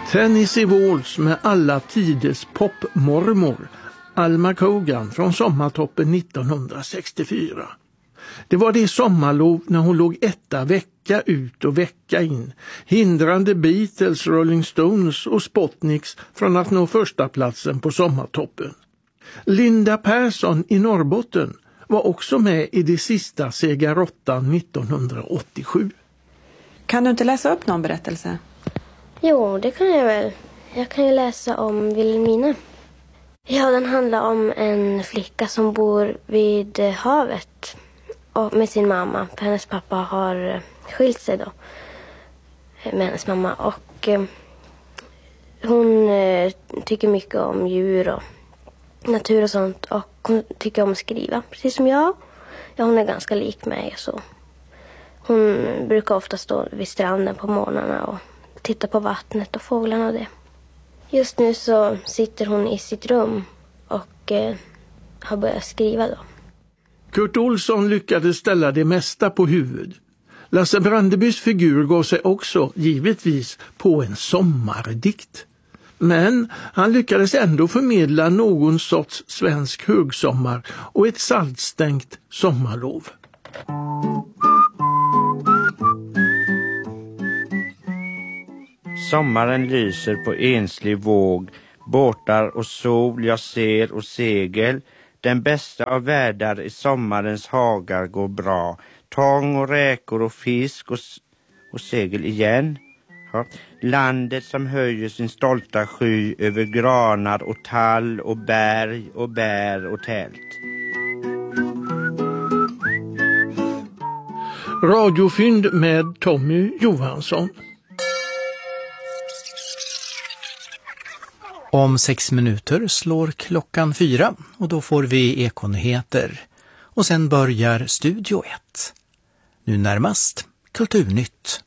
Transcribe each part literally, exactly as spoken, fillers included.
Tennessee Waltz med alla tiders popmormor, Alma Cogan från Sommartoppen nittonhundrasextiofyra. Det var det sommarlov när hon låg etta vecka ut och vecka in, hindrande Beatles, Rolling Stones och Spotniks från att nå första platsen på Sommartoppen. Linda Persson i Norrbotten var också med i det sista Segarottan nittonhundraåttiosju. Kan du inte läsa upp någon berättelse? Jo, det kan jag väl. Jag kan ju läsa om Vilhelmina. Ja, den handlar om en flicka som bor vid havet och med sin mamma. För hennes pappa har skilt sig då med hennes mamma. Och eh, hon eh, tycker mycket om djur och natur och sånt. Och hon tycker om att skriva, precis som jag. Ja, hon är ganska lik mig. Så. Hon brukar ofta stå vid stranden på morgnarna och titta på vattnet och fåglarna och det. Just nu så sitter hon i sitt rum och eh, har börjat skriva då. Kurt Olsson lyckades ställa det mesta på huvud. Lasse Brandebys figur går sig också givetvis på en sommardikt. Men han lyckades ändå förmedla någon sorts svensk högsommar och ett saltstänkt sommarlov. Sommaren lyser på enslig våg, båtar och sol jag ser och segel. Den bästa av världar i sommarens hagar går bra. Tång och räkor och fisk och, och segel igen. Ja. Landet som höjer sin stolta sky över granar och tall och berg och bär och tält. Radiofynd med Tommy Johansson. Om sex minuter slår klockan fyra och då får vi Ekonyheter. Och sen börjar Studio ett. Nu närmast Kulturnytt.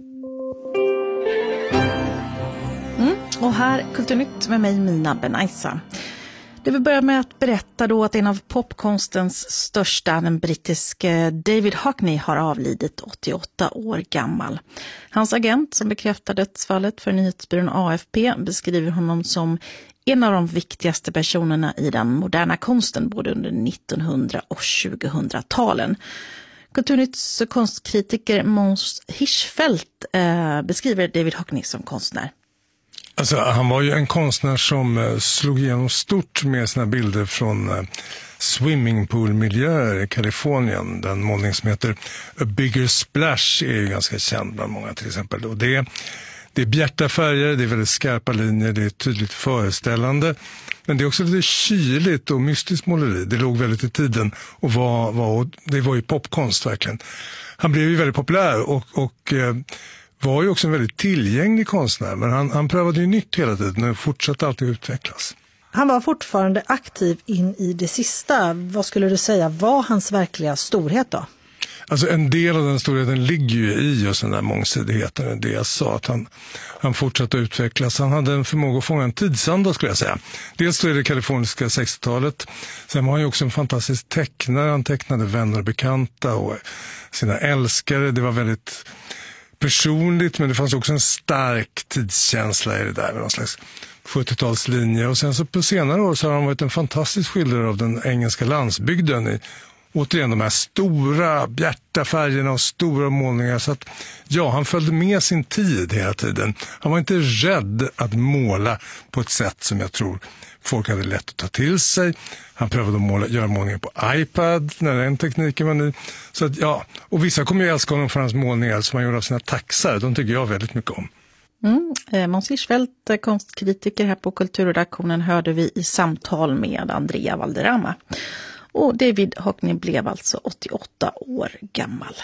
Mm, och här Kulturnytt med mig Mina Benaisa. Det vill börja med att berätta då att en av popkonstens största, den brittiske David Hockney, har avlidit åttioåtta år gammal. Hans agent som bekräftade dödsfallet för nyhetsbyrån A F P beskriver honom som en av de viktigaste personerna i den moderna konsten både under nittonhundra- och tjugohundratalen. Kulturnytts konstkritiker Måns Hirschfeldt eh, beskriver David Hockney som konstnär. Alltså, han var ju en konstnär som slog igenom stort med sina bilder från swimmingpoolmiljöer i Kalifornien. Den målning som heter A Bigger Splash är ju ganska känd bland många till exempel. Och det, det är bjärta färger, det är väldigt skarpa linjer, det är tydligt föreställande. Men det är också lite kyligt och mystiskt måleri. Det låg väldigt i tiden och var, var, det var ju popkonst verkligen. Han blev ju väldigt populär och... och var ju också en väldigt tillgänglig konstnär, men han, han prövade ju nytt hela tiden och fortsatte alltid utvecklas. Han var fortfarande aktiv in i det sista. Vad skulle du säga var hans verkliga storhet då? Alltså en del av den storheten ligger ju i just den där mångsidigheten, det jag sa, att han, han fortsatte utvecklas. Han hade en förmåga att fånga en tidsanda skulle jag säga. Dels så är det kaliforniska sextiotalet, sen var han ju också en fantastisk tecknare. Han tecknade vänner och bekanta och sina älskare. Det var väldigt personligt, men det fanns också en stark tidskänsla i det där med någon slags sjuttiotalslinje. Och sen så på senare år så har han varit en fantastisk skildrare av den engelska landsbygden i återigen de här stora bjärta färgerna och stora målningar. Så att ja, han följde med sin tid hela tiden. Han var inte rädd att måla på ett sätt som jag tror folk hade lätt att ta till sig. Han prövade att måla, göra målningar på iPad när den tekniken var ny. Så att, ja, och vissa kommer ju älska honom för hans målningar som han gjorde av sina taxar. De tycker jag väldigt mycket om. Mm. Eh, Måns Hirschfeldt, konstkritiker här på Kulturredaktionen, hörde vi i samtal med Andrea Valderrama. Och David Hockney blev alltså åttioåtta år gammal.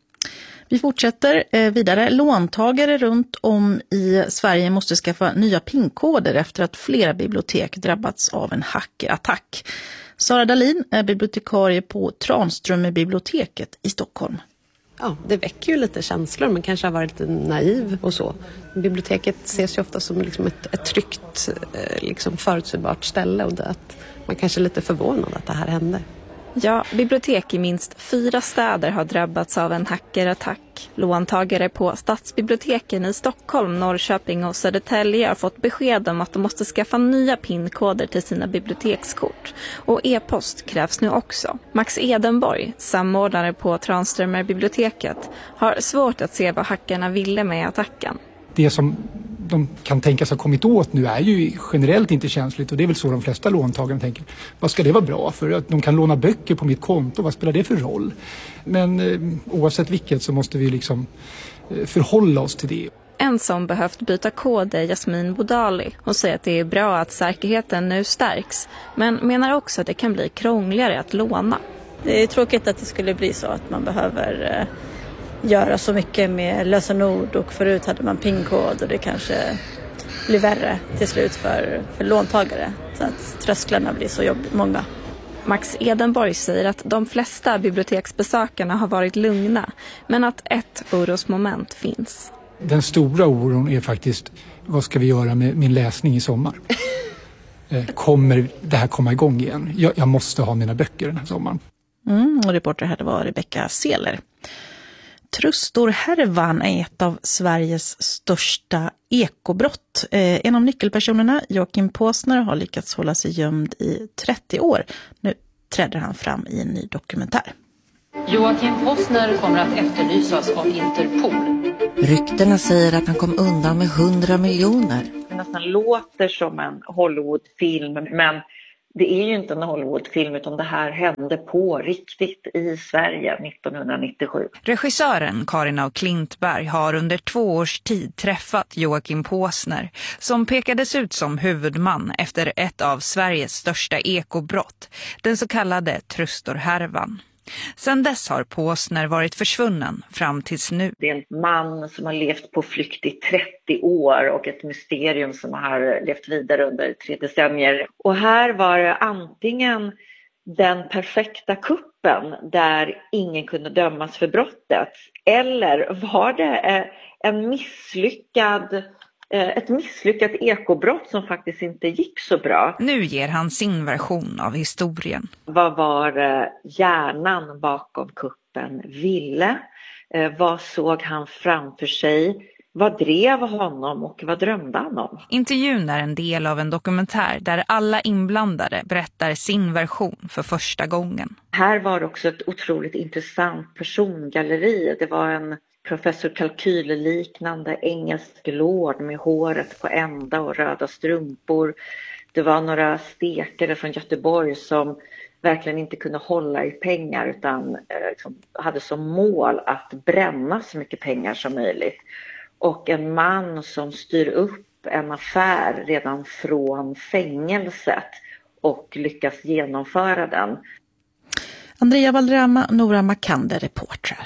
Vi fortsätter eh, vidare. Låntagare runt om i Sverige måste skaffa nya pinkoder efter att flera bibliotek drabbats av en hackerattack. Sara Dahlin är bibliotekarie på Tranströmerbiblioteket i Stockholm. Ja, det väcker ju lite känslor, men kanske har varit lite naiv och så. Biblioteket ses ju ofta som liksom ett, ett tryggt, liksom förutsägbart ställe, och det att man kanske är lite förvånad att det här hände. Ja, bibliotek i minst fyra städer har drabbats av en hackerattack. Låntagare på stadsbiblioteken i Stockholm, Norrköping och Södertälje har fått besked om att de måste skaffa nya pinkoder till sina bibliotekskort. Och e-post krävs nu också. Max Edenborg, samordnare på Tranströmerbiblioteket, har svårt att se vad hackarna ville med attacken. Det som de kan tänka sig ha kommit åt nu är ju generellt inte känsligt, och det är väl så de flesta låntagare tänker. Vad ska det vara bra för? Att de kan låna böcker på mitt konto, vad spelar det för roll? Men eh, oavsett vilket så måste vi liksom eh, förhålla oss till det. En som behövt byta kod är Jasmin Bodali. Hon säger att det är bra att säkerheten nu stärks, men menar också att det kan bli krångligare att låna. Det är tråkigt att det skulle bli så att man behöver eh... göra så mycket med lösenord, och förut hade man pinkod och det kanske blir värre till slut för, för låntagare, så att trösklarna blir så jobbigt många. Max Edenborg säger att de flesta biblioteksbesökarna har varit lugna, men att ett orosmoment finns. Den stora oron är faktiskt, vad ska vi göra med min läsning i sommar? Kommer det här komma igång igen? Jag, jag måste ha mina böcker den här sommaren. Mm, och reporter här var Rebecca Seler. Trustorhärvan är ett av Sveriges största ekobrott. Eh, en av nyckelpersonerna, Joakim Påsner, har lyckats hålla sig gömd i trettio år. Nu träder han fram i en ny dokumentär. Joakim Påsner kommer att efterlysas av Interpol. Ryktena säger att han kom undan med hundra miljoner. Det nästan låter som en Hollywoodfilm, men det är ju inte en Hollywoodfilm, utan det här hände på riktigt i Sverige nittonhundranittiosju. Regissören Karin af Klintberg har under två års tid träffat Joakim Påsner, som pekades ut som huvudman efter ett av Sveriges största ekobrott, den så kallade Trustorhärvan. Sedan dess har Påsner varit försvunnen fram tills nu. Det är en man som har levt på flykt i trettio år och ett mysterium som har levt vidare under tre decennier. Och här var det antingen den perfekta kuppen där ingen kunde dömas för brottet, eller var det en misslyckad ett misslyckat ekobrott som faktiskt inte gick så bra. Nu ger han sin version av historien. Vad var hjärnan bakom kuppen ville? Vad såg han framför sig? Vad drev honom och vad drömde han om? Intervjun är en del av en dokumentär där alla inblandade berättar sin version för första gången. Här var också ett otroligt intressant persongalleri. Det var en professor kalkylliknande engelsk lord med håret på ända och röda strumpor. Det var några stekare från Göteborg som verkligen inte kunde hålla i pengar, utan eh, liksom hade som mål att bränna så mycket pengar som möjligt. Och en man som styr upp en affär redan från fängelset och lyckas genomföra den. Andrea Valderrama, Nora Makander, reportrar.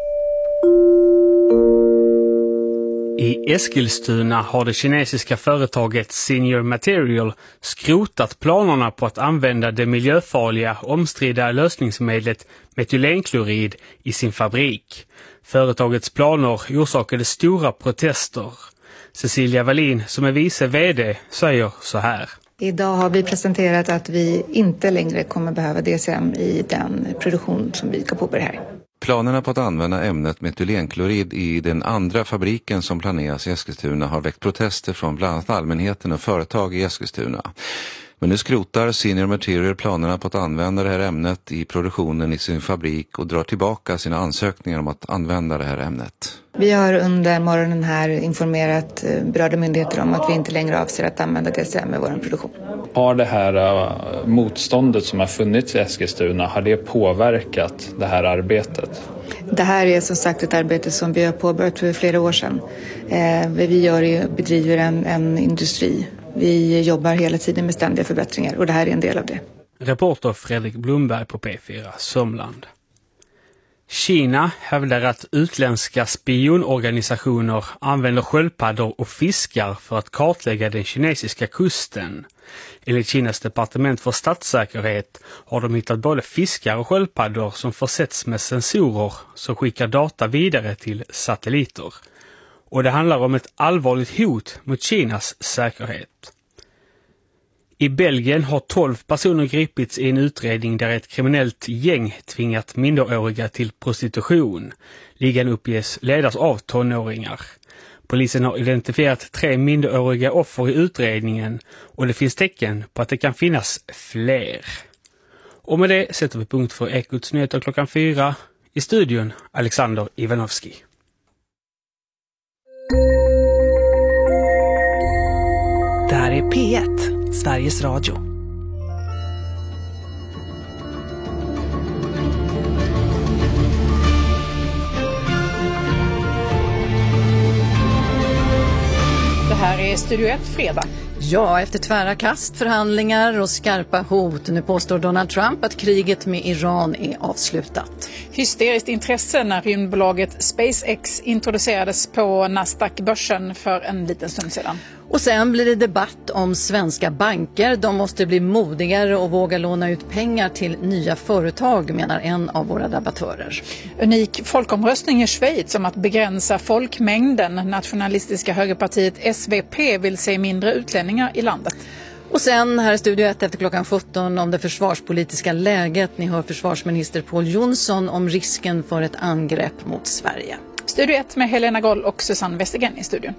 I Eskilstuna har det kinesiska företaget Senior Material skrotat planerna på att använda det miljöfarliga omstridda lösningsmedlet metylenklorid i sin fabrik. Företagets planer orsakade stora protester. Cecilia Wallin, som är vice vd, säger så här. Idag har vi presenterat att vi inte längre kommer behöva D C M i den produktion som vi ska påbörja här. Planerna på att använda ämnet metylenklorid i den andra fabriken som planeras i Eskilstuna har väckt protester från bland annat allmänheten och företag i Eskilstuna. Men nu skrotar Senior Material planerna på att använda det här ämnet i produktionen i sin fabrik och drar tillbaka sina ansökningar om att använda det här ämnet. Vi har under morgonen här informerat berörda myndigheter om att vi inte längre avser att använda D C M i vår produktion. Har det här motståndet som har funnits i Eskilstuna, har det påverkat det här arbetet? Det här är som sagt ett arbete som vi har påbörjat för flera år sedan. Eh, vi gör är, bedriver en, en industri. Vi jobbar hela tiden med ständiga förbättringar och det här är en del av det. Reporter Fredrik Blomberg på P fyra Sörmland. Kina hävdar att utländska spionorganisationer använder sköldpaddor och fiskar för att kartlägga den kinesiska kusten. Enligt Kinas departement för statssäkerhet har de hittat både fiskar och sköldpaddor som försetts med sensorer som skickar data vidare till satelliter. Och det handlar om ett allvarligt hot mot Kinas säkerhet. I Belgien har tolv personer gripits i en utredning där ett kriminellt gäng tvingat minderåriga till prostitution. Ligan uppges ledas av tonåringar. Polisen har identifierat tre minderåriga offer i utredningen och det finns tecken på att det kan finnas fler. Och med det sätter vi punkt för Ekots nyheter klockan fyra. I studion Alexander Ivanovski. Det här är P ett, Sveriges Radio. Det här är Studio ett fredag. Ja, efter tvära kast, förhandlingar och skarpa hot. Nu påstår Donald Trump att kriget med Iran är avslutat. Hysteriskt intresse när rymdbolaget SpaceX introducerades på Nasdaq-börsen för en liten stund sedan. Och sen blir det debatt om svenska banker. De måste bli modigare och våga låna ut pengar till nya företag, menar en av våra debattörer. Unik folkomröstning i Schweiz om att begränsa folkmängden. Nationalistiska högerpartiet S V P vill se mindre utlänningar i landet. Och sen här i Studio ett efter klockan sjutton om det försvarspolitiska läget. Ni hör försvarsminister Pål Jonsson om risken för ett angrepp mot Sverige. Studio ett med Helena Goll och Susanne Westergren i studion.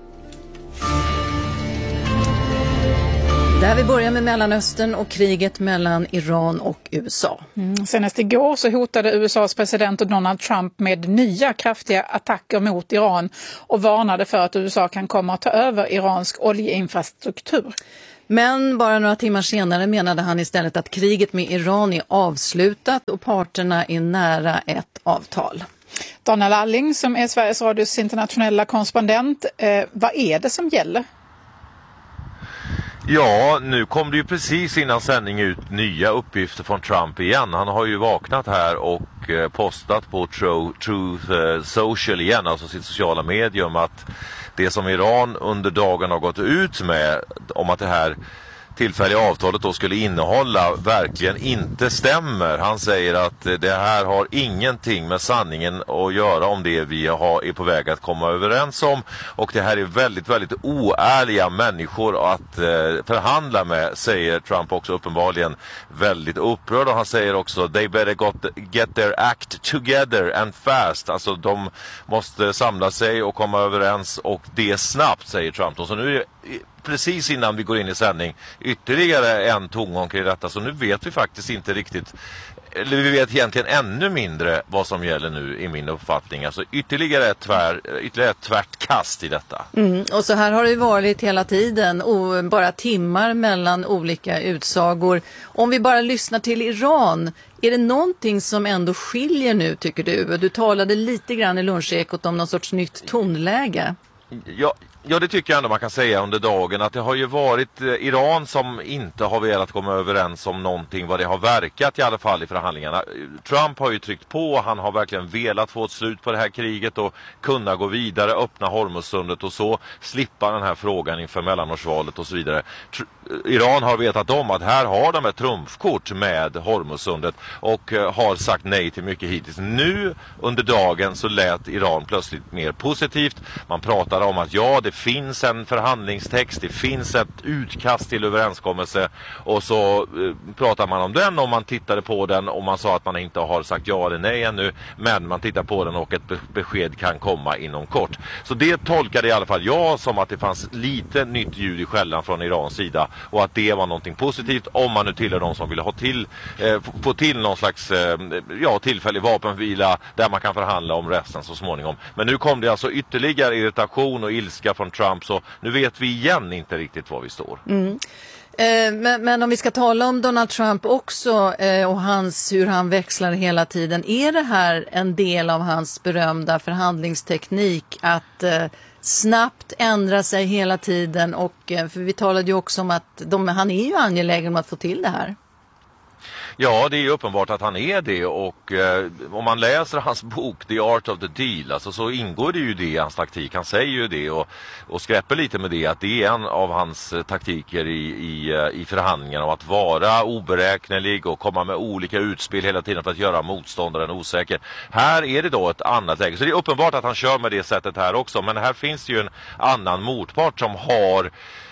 Där vi börjar med Mellanöstern och kriget mellan Iran och U S A. Mm. Senast igår så hotade U S A:s president Donald Trump med nya kraftiga attacker mot Iran och varnade för att U S A kan komma att ta över iransk oljeinfrastruktur. Men bara några timmar senare menade han istället att kriget med Iran är avslutat och parterna är nära ett avtal. Daniel Alling som är Sveriges Radios internationella korrespondent, eh, vad är det som gäller? Ja, nu kom det ju precis innan sändning ut nya uppgifter från Trump igen. Han har ju vaknat här och postat på Truth Social igen, alltså sitt sociala medium, att det som Iran under dagen har gått ut med om att det här tillfälliga avtalet då skulle innehålla verkligen inte stämmer. Han säger att det här har ingenting med sanningen att göra om det vi har, är på väg att komma överens om, och det här är väldigt, väldigt oärliga människor att eh, förhandla med, säger Trump också uppenbarligen väldigt upprörd. Och han säger också they better got, get their act together and fast, alltså de måste samla sig och komma överens, och det snabbt, säger Trump. Och så nu är det precis innan vi går in i sändning ytterligare en tongång kring detta, så nu vet vi faktiskt inte riktigt, eller vi vet egentligen ännu mindre vad som gäller nu i min uppfattning. Alltså ytterligare ett, tvär, ytterligare ett tvärt kast i detta. Mm, och så här har det varit hela tiden, och bara timmar mellan olika utsagor. Om vi bara lyssnar till Iran, är det någonting som ändå skiljer nu, tycker du? Du talade lite grann i lunchekot om någon sorts nytt tonläge. Ja, ja, det tycker jag ändå man kan säga under dagen, att det har ju varit eh, Iran som inte har velat komma överens om någonting, vad det har verkat i alla fall i förhandlingarna. Trump har ju tryckt på, han har verkligen velat få ett slut på det här kriget och kunna gå vidare, öppna Hormuzsundet och så slippa den här frågan inför mellanårsvalet och så vidare. Tr- Iran har vetat om att här har de ett trumfkort med Hormuzsundet och eh, har sagt nej till mycket hittills. Nu under dagen så lät Iran plötsligt mer positivt. Man pratar om att ja, det finns en förhandlingstext, det finns ett utkast till överenskommelse, och så eh, pratar man om den, och man tittade på den och man sa att man inte har sagt ja eller nej ännu, men man tittar på den och ett be- besked kan komma inom kort. Så det tolkade i alla fall jag som att det fanns lite nytt ljud i skällan från Irans sida, och att det var någonting positivt om man nu tillhör de som ville ha till, eh, få till någon slags eh, ja, tillfällig vapenvila där man kan förhandla om resten så småningom. Men nu kom det alltså ytterligare irritation och ilska från Trump, så nu vet vi igen inte riktigt var vi står. Mm. Eh, men, men om vi ska tala om Donald Trump också eh, och hans, hur han växlar hela tiden, är det här en del av hans berömda förhandlingsteknik att eh, snabbt ändra sig hela tiden? Och eh, för vi talade ju också om att de, han är ju angelägen om att få till det här. Ja, det är ju uppenbart att han är det, och eh, om man läser hans bok The Art of the Deal, alltså, så ingår det ju det i hans taktik. Han säger ju det och, och skräpper lite med det, att det är en av hans eh, taktiker i, i, eh, i förhandlingarna, om att vara oberäknelig och komma med olika utspel hela tiden för att göra motståndaren osäker. Här är det då ett annat läge, så det är uppenbart att han kör med det sättet här också, men här finns det ju en annan motpart som har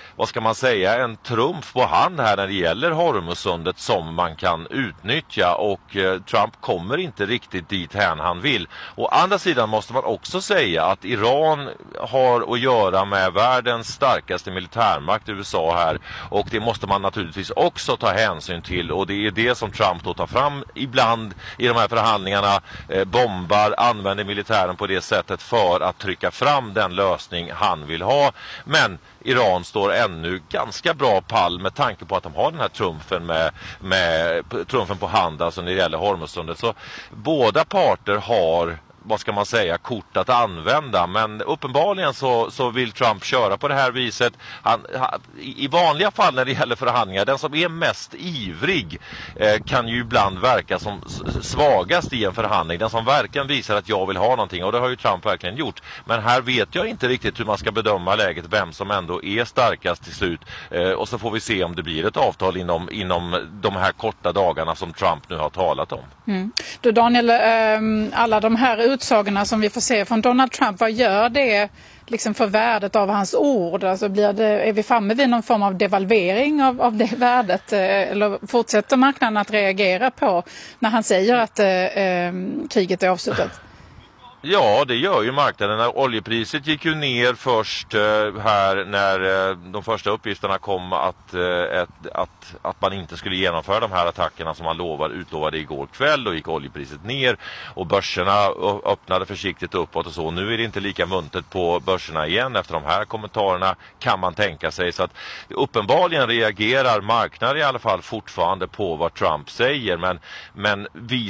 vad ska man säga, en trumf på hand här när det gäller Hormuzsundet som man kan utnyttja, och eh, Trump kommer inte riktigt dit hän han vill. Å andra sidan måste man också säga att Iran har att göra med världens starkaste militärmakt, U S A här, och det måste man naturligtvis också ta hänsyn till, och det är det som Trump då tar fram ibland i de här förhandlingarna, eh, bombar, använder militären på det sättet för att trycka fram den lösning han vill ha. Men Iran står ännu ganska bra pall med tanke på att de har den här trumfen med, med trumfen på hand, alltså när det gäller Hormuzsundet. Så båda parter har, vad ska man säga, kort att använda, men uppenbarligen så, så vill Trump köra på det här viset. Han, han, i vanliga fall när det gäller förhandlingar, den som är mest ivrig eh, kan ju ibland verka som svagast i en förhandling, den som verkligen visar att jag vill ha någonting, och det har ju Trump verkligen gjort. Men här vet jag inte riktigt hur man ska bedöma läget, vem som ändå är starkast till slut, eh, och så får vi se om det blir ett avtal inom, inom de här korta dagarna som Trump nu har talat om. Mm. Du Daniel, eh, alla de här utsagorna som vi får se från Donald Trump, vad gör det liksom för värdet av hans ord? Alltså blir det, är vi framme vid någon form av devalvering av, av det värdet, eller fortsätter marknaden att reagera på när han säger att eh, kriget är avslutat? Ja, det gör ju marknaden. Oljepriset gick ju ner först eh, här när eh, de första uppgifterna kom att, eh, ett, att, att man inte skulle genomföra de här attackerna som man lovade, utlovade igår kväll. Då gick oljepriset ner och börserna öppnade försiktigt uppåt och så. Nu är det inte lika muntet på börserna igen efter de här kommentarerna, kan man tänka sig. Så att uppenbarligen reagerar marknaden i alla fall fortfarande på vad Trump säger. Men, men vi